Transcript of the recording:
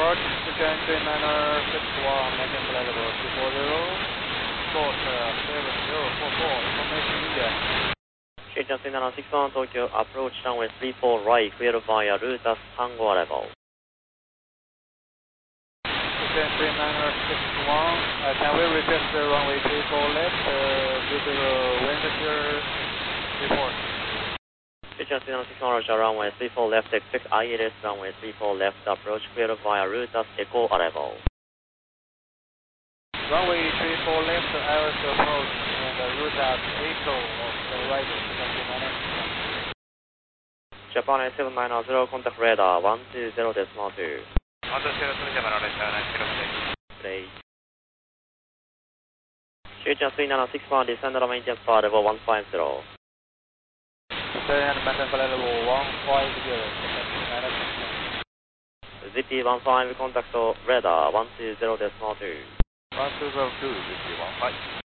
report. Japan 3961, making flight level 240. Short 7044, information India. Japan 3961, Tokyo, approach runway 34 right, clear via route as Tango arrival. Japan 3961, can we request runway 34 left due to the wind shear report? Japan 3961, Roger, runway 34 left, expect ILS runway 34 left, approach clear via route as Echo arrival. Runway 34 left, ILS approach, and route at Echo of the right, Japan 790, contact radar 120.2. 120, Japan 790. Play. Japan 3961, descend runway maintenance power level 150. Descend maintenance power level 150, ZP15, contact radar 120.2. 1202, ZP15.